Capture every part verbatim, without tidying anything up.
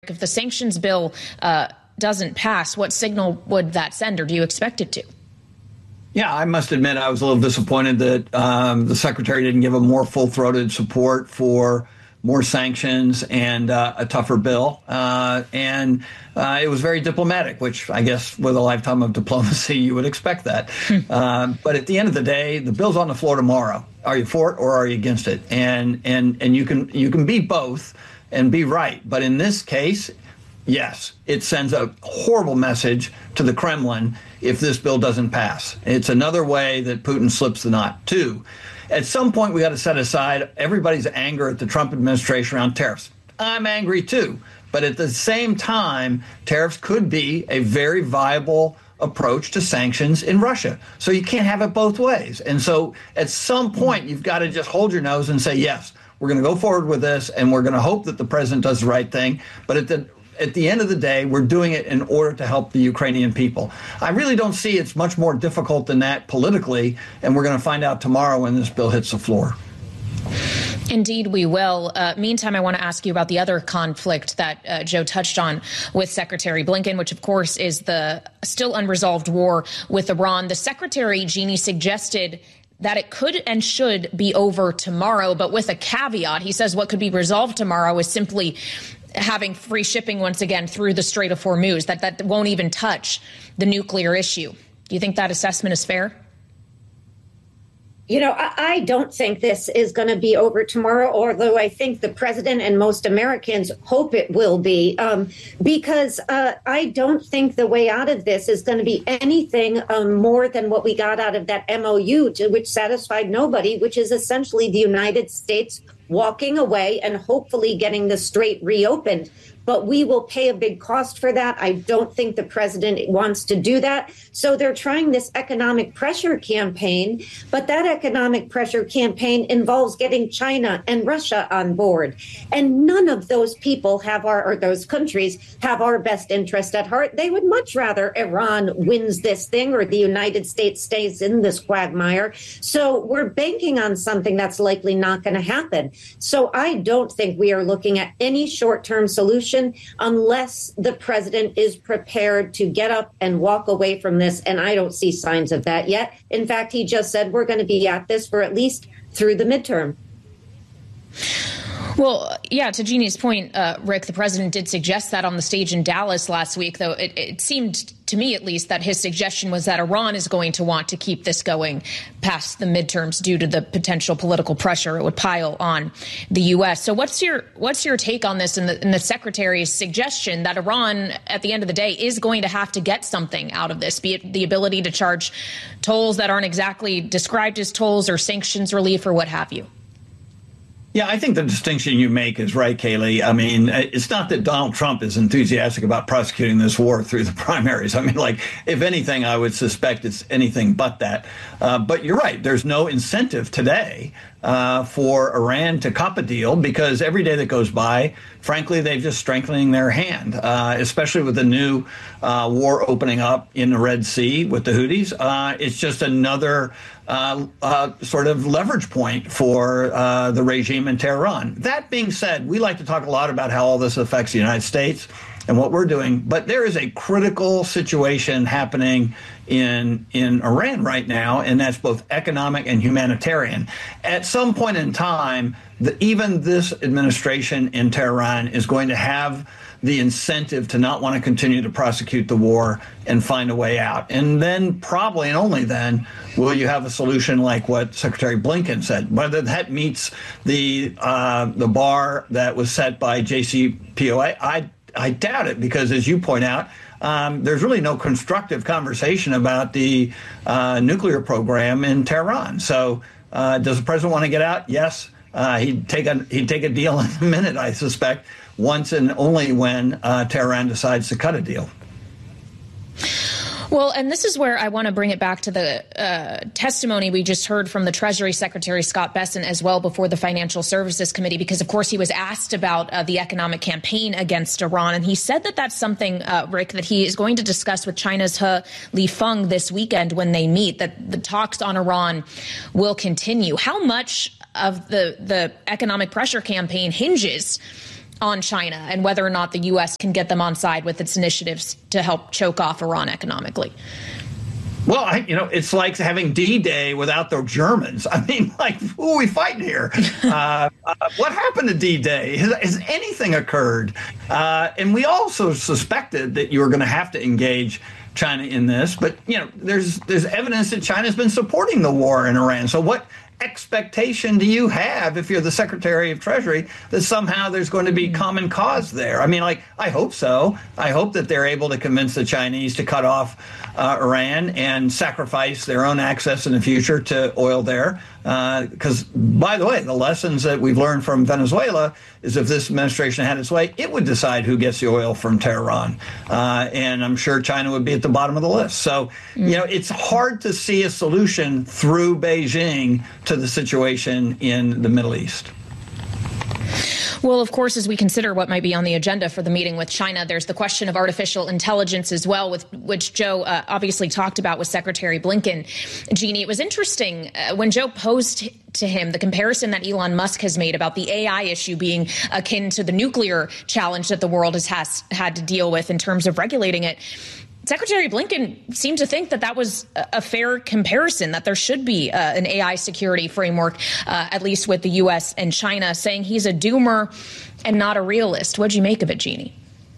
if the sanctions bill uh, doesn't pass, what signal would that send, or do you expect it to? Yeah, I must admit I was a little disappointed that um, the secretary didn't give a more full-throated support for more sanctions and uh, a tougher bill. Uh, and uh, it was very diplomatic, which I guess with a lifetime of diplomacy, you would expect that. uh, but at the end of the day, the bill's on the floor tomorrow. Are you for it or are you against it? And and and you can you can be both and be right. But in this case, yes, it sends a horrible message to the Kremlin if this bill doesn't pass. It's another way that Putin slips the knot. Two, at some point, we got to set aside everybody's anger at the Trump administration around tariffs. I'm angry, too. But at the same time, tariffs could be a very viable approach to sanctions in Russia. So you can't have it both ways. And so at some point, you've got to just hold your nose and say, yes, we're going to go forward with this, and we're going to hope that the president does the right thing. But at the At the end of the day, we're doing it in order to help the Ukrainian people. I really don't see it's much more difficult than that politically, and we're going to find out tomorrow when this bill hits the floor. Indeed, we will. Uh, meantime, I want to ask you about the other conflict that uh, Joe touched on with Secretary Blinken, which, of course, is the still unresolved war with Iran. The secretary, Jeannie, suggested that it could and should be over tomorrow, but with a caveat. He says what could be resolved tomorrow is simply having free shipping once again through the Strait of Hormuz, that that won't even touch the nuclear issue. Do you think that assessment is fair? You know, I, I don't think this is going to be over tomorrow, although I think the president and most Americans hope it will be, um, because uh, I don't think the way out of this is going to be anything um, more than what we got out of that M O U, to, which satisfied nobody, which is essentially the United States walking away and hopefully getting the strait reopened. But we will pay a big cost for that. I don't think the president wants to do that. So they're trying this economic pressure campaign. But that economic pressure campaign involves getting China and Russia on board. And none of those people have our, or those countries have our best interest at heart. They would much rather Iran wins this thing or the United States stays in this quagmire. So we're banking on something that's likely not going to happen. So I don't think we are looking at any short-term solution unless the president is prepared to get up and walk away from this. And I don't see signs of that yet. In fact, he just said we're going to be at this for at least through the midterm. Well, yeah, to Jeannie's point, uh, Rick, the president did suggest that on the stage in Dallas last week, though it, it seemed to me at least that his suggestion was that Iran is going to want to keep this going past the midterms due to the potential political pressure it would pile on the U S. So what's your what's your take on this and the, and the secretary's suggestion that Iran, at the end of the day, is going to have to get something out of this, be it the ability to charge tolls that aren't exactly described as tolls or sanctions relief or what have you? Yeah, I think the distinction you make is right, Kayleigh. I mean, it's not that Donald Trump is enthusiastic about prosecuting this war through the primaries. I mean, like, if anything, I would suspect it's anything but that. Uh, but you're right. There's no incentive today uh, for Iran to cop a deal because every day that goes by, frankly, they're just strengthening their hand, uh, especially with the new uh, war opening up in the Red Sea with the Houthis. Uh, it's just another uh, uh, sort of leverage point for uh, the regime in Tehran. That being said, we like to talk a lot about how all this affects the United States and what we're doing, but there is a critical situation happening in in Iran right now, and that's both economic and humanitarian. At some point in time, the, even this administration in Tehran is going to have the incentive to not want to continue to prosecute the war and find a way out. And then probably, and only then, will you have a solution like what Secretary Blinken said. Whether that meets the uh, the bar that was set by J C P O A, I, I doubt it, because as you point out, um, there's really no constructive conversation about the uh, nuclear program in Tehran. So uh, does the president want to get out? Yes. Uh, he'd take a he'd take a deal in a minute, I suspect, once and only when uh, Tehran decides to cut a deal. Well, and this is where I want to bring it back to the uh, testimony we just heard from the Treasury Secretary Scott Bessent as well before the Financial Services Committee, because, of course, he was asked about uh, the economic campaign against Iran. And he said that that's something, uh, Rick, that he is going to discuss with China's He Lifeng this weekend when they meet, that the talks on Iran will continue. How much of the, the economic pressure campaign hinges on China and whether or not the U S can get them on side with its initiatives to help choke off Iran economically? Well, I, you know, it's like having D-Day without the Germans. I mean, like, who are we fighting here? uh, uh, what happened to D-Day? Has, has anything occurred? Uh, and we also suspected that you were going to have to engage China in this. But, you know, there's there's evidence that China's been supporting the war in Iran. So what expectation do you have if you're the Secretary of Treasury that somehow there's going to be common cause there? I mean, like, I hope so. I hope that they're able to convince the Chinese to cut off uh, Iran and sacrifice their own access in the future to oil there. Because, uh, by the way, the lessons that we've learned from Venezuela is if this administration had its way, it would decide who gets the oil from Tehran. Uh, and I'm sure China would be at the bottom of the list. So, you know, it's hard to see a solution through Beijing to the situation in the Middle East. Well, of course, as we consider what might be on the agenda for the meeting with China, there's the question of artificial intelligence as well, with which Joe uh, obviously talked about with Secretary Blinken. Jeannie, it was interesting uh, when Joe posed to him the comparison that Elon Musk has made about the A I issue being akin to the nuclear challenge that the world has, has had to deal with in terms of regulating it. Secretary Blinken seemed to think that that was a fair comparison, that there should be uh, an A I security framework, uh, at least with the U S and China, saying he's a doomer and not a realist. What'd you make of it, Jeannie?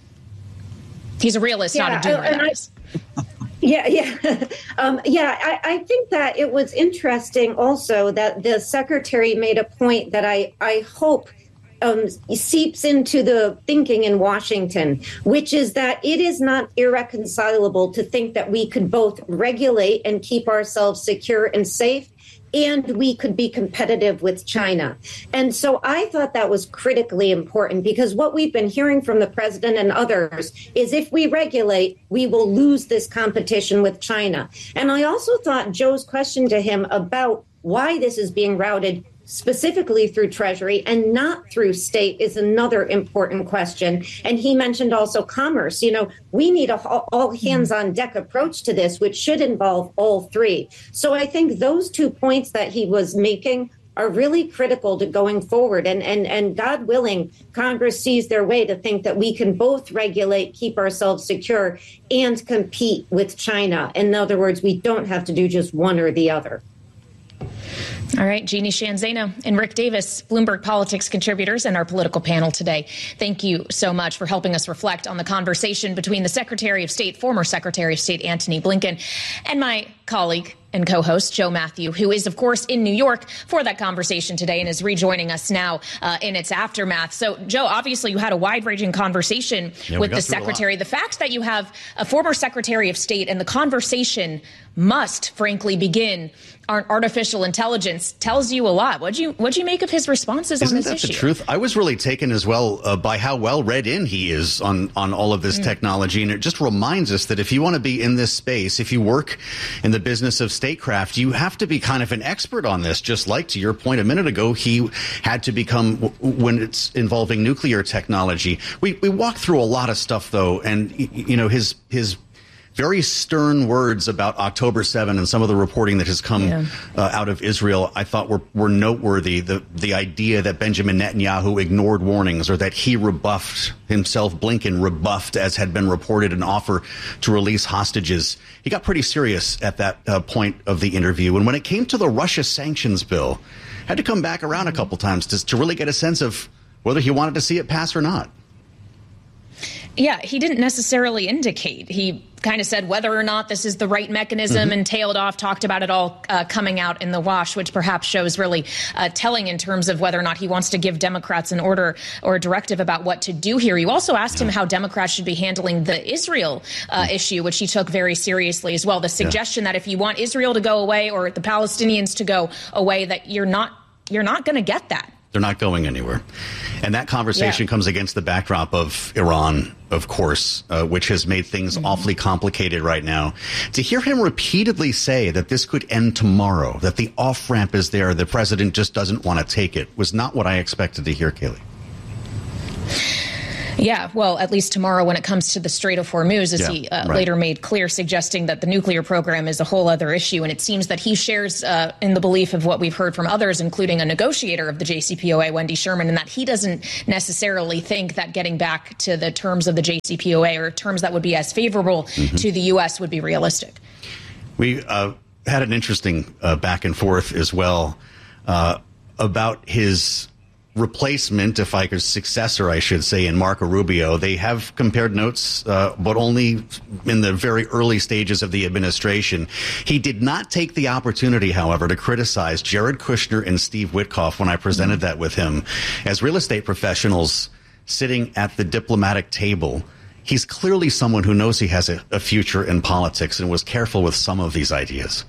He's a realist, yeah, not a doomer. That I, is. Yeah, yeah. um, yeah, I, I think that it was interesting also that the secretary made a point that I, I hope Um, seeps into the thinking in Washington, which is that it is not irreconcilable to think that we could both regulate and keep ourselves secure and safe, and we could be competitive with China. And so I thought that was critically important, because what we've been hearing from the president and others is if we regulate, we will lose this competition with China. And I also thought Joe's question to him about why this is being routed specifically through Treasury and not through state is another important question. And he mentioned also commerce. You know, we need a all hands on deck approach to this, which should involve all three. So I think those two points that he was making are really critical to going forward. And, and, and God willing, Congress sees their way to think that we can both regulate, keep ourselves secure, and compete with China. In other words, we don't have to do just one or the other. All right, Jeannie Sheehan Zaino and Rick Davis, Bloomberg Politics contributors, and our political panel today. Thank you so much for helping us reflect on the conversation between the Secretary of State, former Secretary of State Antony Blinken, and my colleague and co-host Joe Matthew, who is, of course, in New York for that conversation today and is rejoining us now uh, in its aftermath. So, Joe, obviously you had a wide-ranging conversation yeah, with the secretary. The fact that you have a former Secretary of State and the conversation must, frankly, begin on artificial intelligence tells you a lot. What'd you what'd you make of his responses Isn't on this that issue? The truth? I was really taken as well uh, by how well read in he is on, on all of this mm. technology. And it just reminds us that if you want to be in this space, if you work in the business of statecraft, you have to be kind of an expert on this. Just like, to your point a minute ago, he had to become, when it's involving nuclear technology. We we walked through a lot of stuff, though, and, you know, his his very stern words about October seventh and some of the reporting that has come yeah. uh, out of Israel, I thought were, were noteworthy. The the idea that Benjamin Netanyahu ignored warnings, or that he rebuffed himself, Blinken rebuffed, as had been reported, an offer to release hostages. He got pretty serious at that uh, point of the interview. And when it came to the Russia sanctions bill, had to come back around a couple times to, to really get a sense of whether he wanted to see it pass or not. Yeah, he didn't necessarily indicate. He kind of said whether or not this is the right mechanism mm-hmm. and tailed off, talked about it all uh, coming out in the wash, which perhaps shows really uh, telling in terms of whether or not he wants to give Democrats an order or a directive about what to do here. You also asked yeah. him how Democrats should be handling the Israel uh, mm-hmm. issue, which he took very seriously as well. The suggestion yeah. that if you want Israel to go away or the Palestinians to go away, that you're not you're not going to get that. They're not going anywhere. And that conversation yeah. comes against the backdrop of Iran, of course, uh, which has made things mm-hmm. awfully complicated right now. To hear him repeatedly say that this could end tomorrow, that the off-ramp is there, the president just doesn't want to take it, was not what I expected to hear, Kayleigh. Yeah, well, at least tomorrow when it comes to the Strait of Hormuz, as yeah, he uh, right. later made clear, suggesting that the nuclear program is a whole other issue. And it seems that he shares uh, in the belief of what we've heard from others, including a negotiator of the J C P O A, Wendy Sherman, and that he doesn't necessarily think that getting back to the terms of the J C P O A or terms that would be as favorable mm-hmm. to the U S would be realistic. We uh, had an interesting uh, back and forth as well uh, about his replacement, if I could, successor, I should say, in Marco Rubio. They have compared notes, uh, but only in the very early stages of the administration. He did not take the opportunity, however, to criticize Jared Kushner and Steve Witkoff when I presented mm-hmm. that with him. As real estate professionals sitting at the diplomatic table, he's clearly someone who knows he has a, a future in politics and was careful with some of these ideas.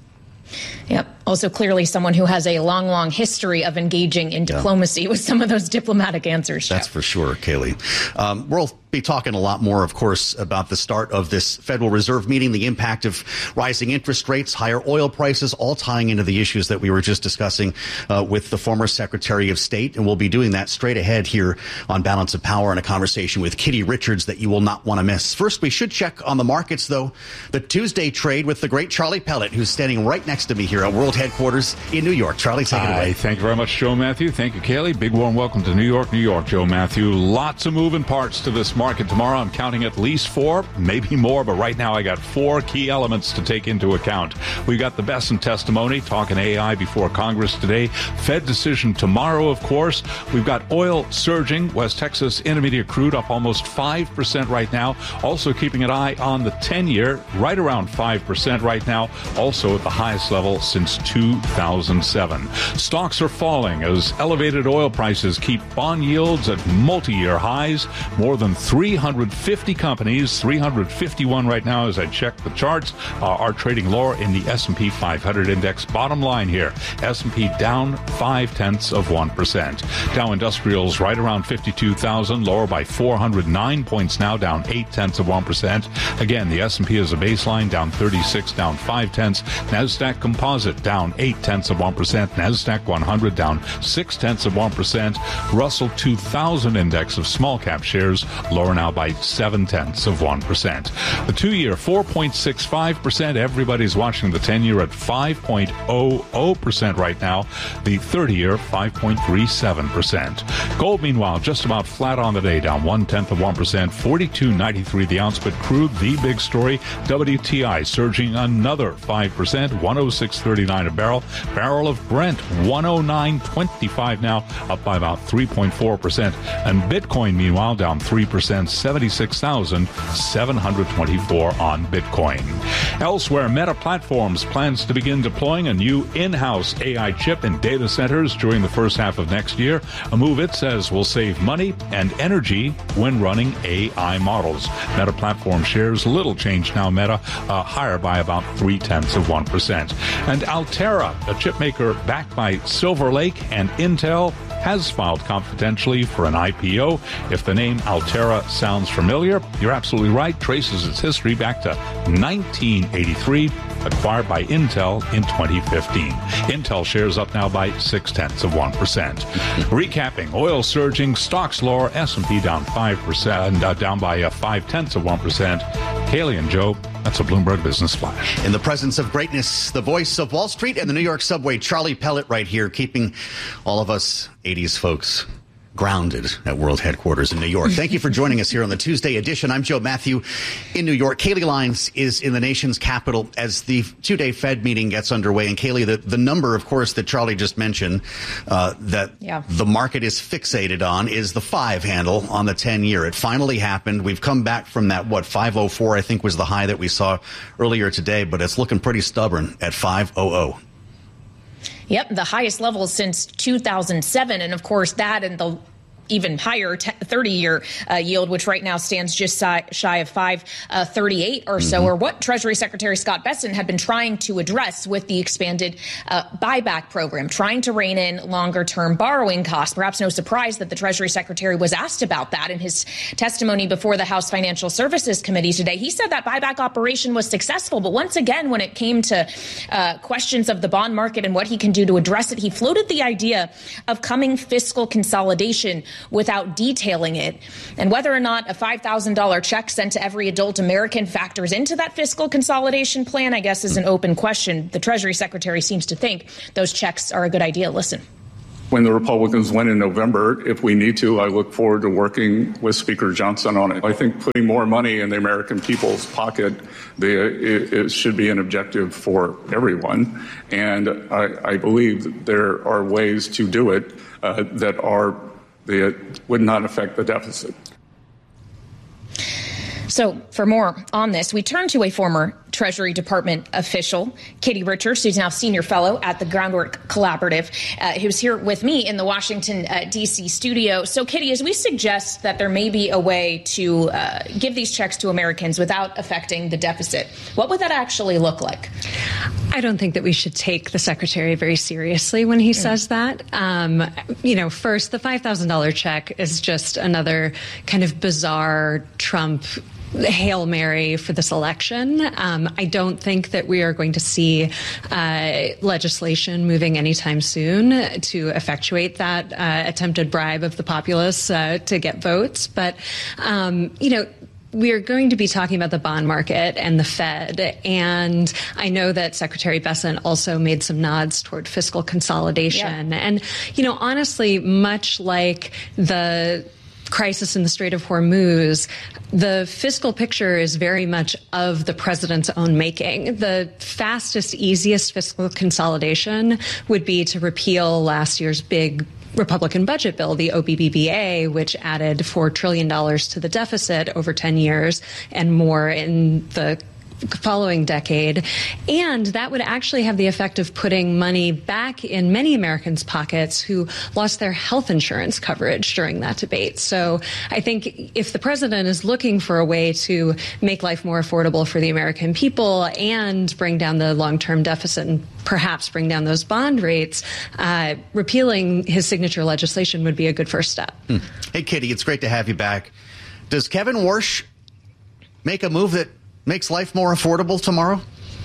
Yep. Also clearly someone who has a long, long history of engaging in diplomacy yeah. with some of those diplomatic answers. That's for sure, Kaylee. Um, we'll be talking a lot more, of course, about the start of this Federal Reserve meeting, the impact of rising interest rates, higher oil prices, all tying into the issues that we were just discussing uh, with the former Secretary of State. And we'll be doing that straight ahead here on Balance of Power in a conversation with Kitty Richards that you will not want to miss. First, we should check on the markets, though. The Tuesday trade with the great Charlie Pellet, who's standing right next to me here at World Headquarters in New York. Charlie, take it away. Hi, thank you very much, Joe Matthew. Thank you, Kaylee. Big warm welcome to New York, New York, Joe Matthew. Lots of moving parts to this market tomorrow. I'm counting at least four, maybe more, but right now I got four key elements to take into account. We've got the Besson testimony, talking A I before Congress today. Fed decision tomorrow, of course. We've got oil surging. West Texas Intermediate crude up almost five percent right now. Also keeping an eye on the ten-year, right around five percent right now. Also at the highest level since two thousand seven. Stocks are falling as elevated oil prices keep bond yields at multi-year highs. More than three hundred fifty companies, three hundred fifty-one right now as I check the charts, uh, are trading lower in the S and P five hundred index. Bottom line here, S and P down five-tenths of one percent. Dow Industrials right around fifty-two thousand, lower by four hundred nine points now, down eight-tenths of one percent. Again, the S and P is a baseline, down thirty-six, down five-tenths. NASDAQ Composite down eight-tenths of one percent. NASDAQ one hundred down six-tenths of one percent. Russell two thousand index of small-cap shares lower now by seven-tenths of one percent. The two-year, four point six five percent. Everybody's watching the ten-year at five point zero zero percent right now. The thirty-year, five point three seven percent. Gold, meanwhile, just about flat on the day, down one-tenth of one percent. forty-two ninety-three the ounce, but crude, the big story. W T I surging another five percent, one oh six thirty-nine a barrel. Barrel of Brent, one oh nine twenty-five now, up by about three point four percent. And Bitcoin, meanwhile, down three percent, seventy-six thousand seven hundred twenty-four on Bitcoin. Elsewhere, Meta Platforms plans to begin deploying a new in-house A I chip in data centers during the first half of next year, a move it says will save money and energy when running A I models. Meta Platform shares little change now, Meta uh, higher by about three-tenths of one percent. And Altera, a chip maker backed by Silver Lake and Intel, has filed confidentially for an I P O. If the name Altera sounds familiar, you're absolutely right. Traces its history back to nineteen eighty-three, acquired by Intel in twenty fifteen. Intel shares up now by six-tenths of one percent. Recapping, oil surging, stocks lower, S and P down five percent, uh, down by uh, five-tenths of one percent. Kaylee and Joe, that's a Bloomberg Business Flash. In the presence of greatness, the voice of Wall Street and the New York subway, Charlie Pellet right here, keeping all of us eighties folks grounded at World Headquarters in New York. Thank you for joining us here on the Tuesday edition. I'm Joe Matthew in New York. Kaylee Lyons is in the nation's capital as the two-day Fed meeting gets underway. And Kaylee, the, the number, of course, that Charlie just mentioned uh, that yeah. the market is fixated on is the five handle on the ten-year. It finally happened. We've come back from that, what, five oh four, I think was the high that we saw earlier today, but it's looking pretty stubborn at five hundred. Yep, the highest level since two thousand seven. And of course, that and the even higher thirty-year uh, yield, which right now stands just shy, shy of five thirty-eight or so, mm-hmm. or what Treasury Secretary Scott Besson had been trying to address with the expanded uh, buyback program, trying to rein in longer-term borrowing costs. Perhaps no surprise that the Treasury Secretary was asked about that in his testimony before the House Financial Services Committee today. He said that buyback operation was successful, but once again, when it came to uh, questions of the bond market and what he can do to address it, he floated the idea of coming fiscal consolidation without detailing it. And whether or not a five thousand dollars check sent to every adult American factors into that fiscal consolidation plan, I guess, is an open question. The Treasury Secretary seems to think those checks are a good idea. Listen. When the Republicans win in November, if we need to, I look forward to working with Speaker Johnson on it. I think putting more money in the American people's pocket the, it, it should be an objective for everyone. And I, I believe there are ways to do it uh, that are that would not affect the deficit. So for more on this, we turn to a former Treasury Department official, Katie Richards, who's now senior fellow at the Groundwork Collaborative, uh, who's here with me in the Washington, uh, D C studio. So, Katie, as we suggest that there may be a way to uh, give these checks to Americans without affecting the deficit, what would that actually look like? I don't think that we should take the secretary very seriously when he mm. says that. Um, you know, first, the five thousand dollars check is just another kind of bizarre Trump Hail Mary for this election. Um, I don't think that we are going to see uh, legislation moving anytime soon to effectuate that uh, attempted bribe of the populace uh, to get votes. But, um, you know, we are going to be talking about the bond market and the Fed. And I know that Secretary Bessent also made some nods toward fiscal consolidation. Yeah. And, you know, honestly, much like the crisis in the Strait of Hormuz, the fiscal picture is very much of the president's own making. The fastest, easiest fiscal consolidation would be to repeal last year's big Republican budget bill, the O B B B A, which added four trillion dollars to the deficit over ten years and more in the following decade. And that would actually have the effect of putting money back in many Americans' pockets who lost their health insurance coverage during that debate. So I think if the president is looking for a way to make life more affordable for the American people and bring down the long-term deficit and perhaps bring down those bond rates, uh, repealing his signature legislation would be a good first step. Hmm. Hey, Katie, it's great to have you back. Does Kevin Warsh make a move that makes life more affordable tomorrow?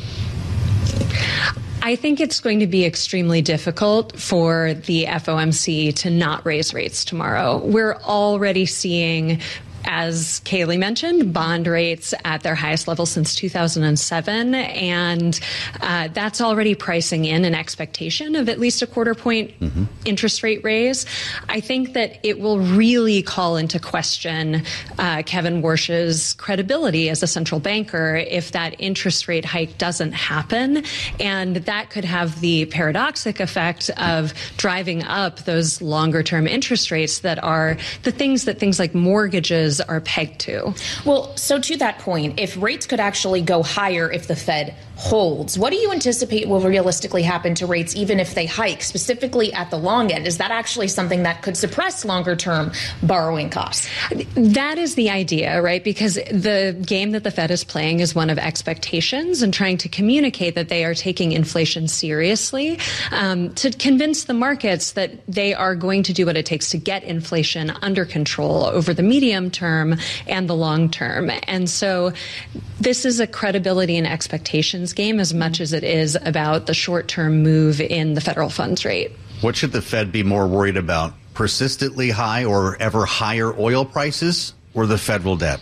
I think it's going to be extremely difficult for the F O M C to not raise rates tomorrow. We're already seeing, as Kayleigh mentioned, bond rates at their highest level since two thousand seven, and uh, that's already pricing in an expectation of at least a quarter point mm-hmm. interest rate raise. I think that it will really call into question uh, Kevin Warsh's credibility as a central banker if that interest rate hike doesn't happen, and that could have the paradoxic effect of driving up those longer term interest rates that are the things that things like mortgages are pegged to. Well, so to that point, if rates could actually go higher if the Fed holds, what do you anticipate will realistically happen to rates even if they hike, specifically at the long end? Is that actually something that could suppress longer term borrowing costs? That is the idea, right? Because the game that the Fed is playing is one of expectations and trying to communicate that they are taking inflation seriously, um, to convince the markets that they are going to do what it takes to get inflation under control over the medium term and the long term. And so this is a credibility and expectations game as much as it is about the short-term move in the federal funds rate. What should the Fed be more worried about? Persistently high or ever higher oil prices or the federal debt?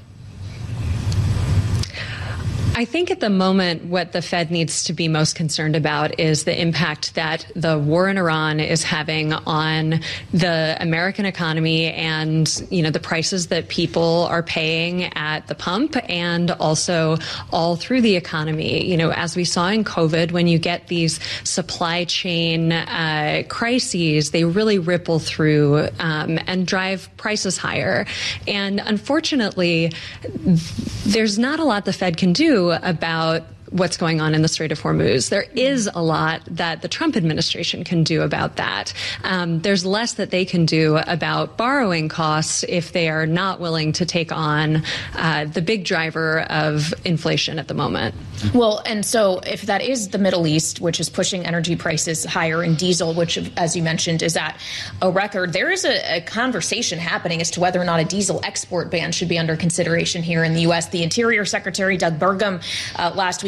I think at the moment what the Fed needs to be most concerned about is the impact that the war in Iran is having on the American economy and, you know, the prices that people are paying at the pump and also all through the economy. You know, as we saw in COVID, when you get these supply chain uh, crises, they really ripple through um, and drive prices higher. And unfortunately, there's not a lot the Fed can do about what's going on in the Strait of Hormuz. There is a lot that the Trump administration can do about that. Um, there's less that they can do about borrowing costs if they are not willing to take on uh, the big driver of inflation at the moment. Well, and so if that is the Middle East, which is pushing energy prices higher, and diesel, which, as you mentioned, is at a record, there is a, a conversation happening as to whether or not a diesel export ban should be under consideration here in the U S. The Interior Secretary, Doug Burgum, uh, last week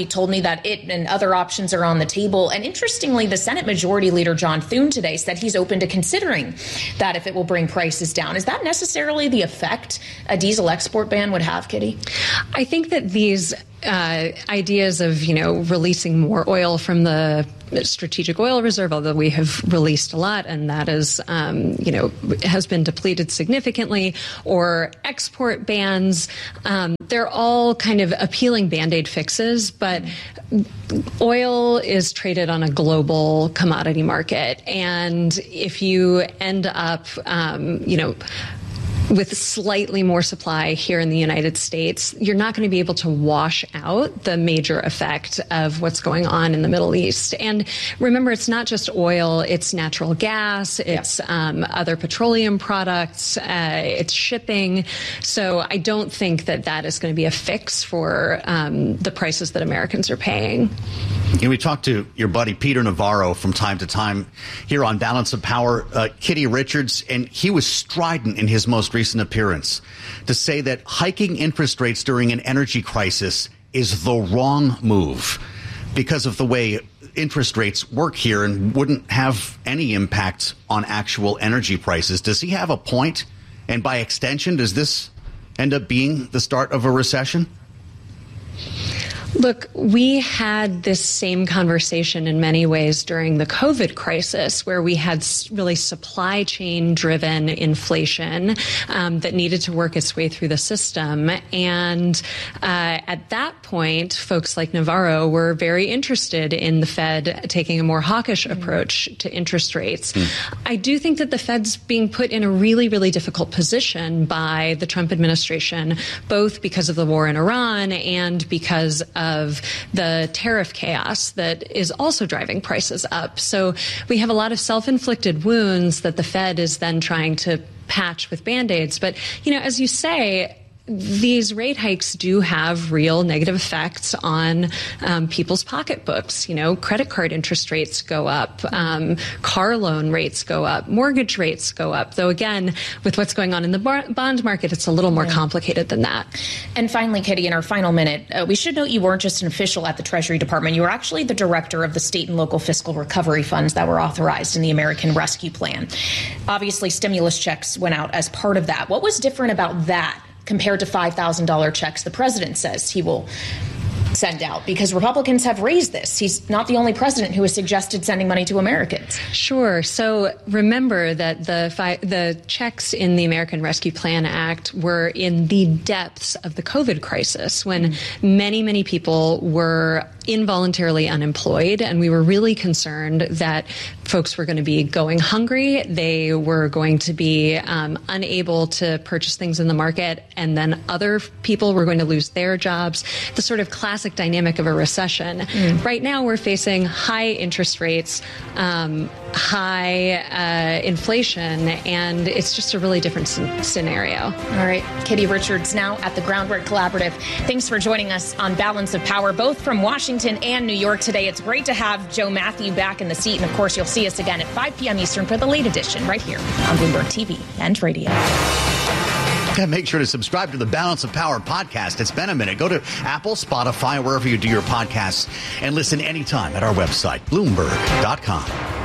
week told me that it and other options are on the table. And interestingly, the Senate Majority Leader John Thune today said he's open to considering that if it will bring prices down. Is that necessarily the effect a diesel export ban would have, Kitty? I think that these uh, ideas of, you know, releasing more oil from the strategic oil reserve, although we have released a lot, and that is, um, you know, has been depleted significantly, or export bans. Um, they're all kind of appealing Band-Aid fixes, but oil is traded on a global commodity market. And if you end up, um, you know, with slightly more supply here in the United States, you're not going to be able to wash out the major effect of what's going on in the Middle East. And remember, it's not just oil, it's natural gas, it's yeah. um, other petroleum products, uh, it's shipping. So I don't think that that is going to be a fix for um, the prices that Americans are paying. And we talked to your buddy Peter Navarro from time to time here on Balance of Power, uh, Kitty Richards, and he was strident in his most recent appearance to say that hiking interest rates during an energy crisis is the wrong move because of the way interest rates work here and wouldn't have any impact on actual energy prices. Does he have a point? And by extension, does this end up being the start of a recession? Look, we had this same conversation in many ways during the COVID crisis, where we had really supply chain driven inflation um, that needed to work its way through the system. And uh, at that point, folks like Navarro were very interested in the Fed taking a more hawkish approach to interest rates. Mm. I do think that the Fed's being put in a really, really difficult position by the Trump administration, both because of the war in Iran and because of the tariff chaos that is also driving prices up. So we have a lot of self-inflicted wounds that the Fed is then trying to patch with Band-Aids. But, you know, as you say, these rate hikes do have real negative effects on um, people's pocketbooks. You know, credit card interest rates go up, um, car loan rates go up, mortgage rates go up. Though, again, with what's going on in the bar- bond market, it's a little more complicated than that. And finally, Kitty, in our final minute, uh, we should note you weren't just an official at the Treasury Department. You were actually the director of the state and local fiscal recovery funds that were authorized in the American Rescue Plan. Obviously, stimulus checks went out as part of that. What was different about that compared to five thousand dollars checks the president says he will send out? Because Republicans have raised this. He's not the only president who has suggested sending money to Americans. Sure. So remember that the fi- the checks in the American Rescue Plan Act were in the depths of the COVID crisis, when mm-hmm. many, many people were involuntarily unemployed, and we were really concerned that folks were going to be going hungry. They were going to be um, unable to purchase things in the market, and then other people were going to lose their jobs. The sort of classic dynamic of a recession. Mm. Right now, we're facing high interest rates, um, high uh, inflation, and it's just a really different c- scenario. All right. Kitty Richards now at the Groundwork Collaborative. Thanks for joining us on Balance of Power, both from Washington and New York today. It's great to have Joe Matthew back in the seat. And of course, you'll see us again at five p.m. Eastern for the late edition right here on Bloomberg T V and radio. Make sure to subscribe to the Balance of Power podcast. It's been a minute. Go to Apple, Spotify, wherever you do your podcasts, and listen anytime at our website, Bloomberg dot com.